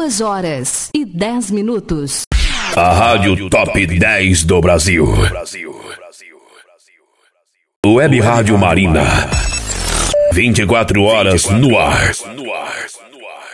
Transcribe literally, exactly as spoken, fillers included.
Duas horas e dez minutos. A Rádio Top dez do Brasil. Web Rádio Marina. vinte e quatro horas no ar.